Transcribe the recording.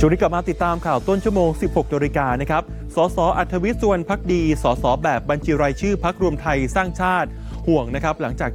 ช่วงนี้กลับมาติดตามข่าวต้นชั่วโมง 16 นาฬิกานะครับ สส.อัธวิทย์ สุวรรณภักดี สส.แบบบัญชีรายชื่อพรรครวมไทยสร้างชาติห่วงนะครับหลังจาก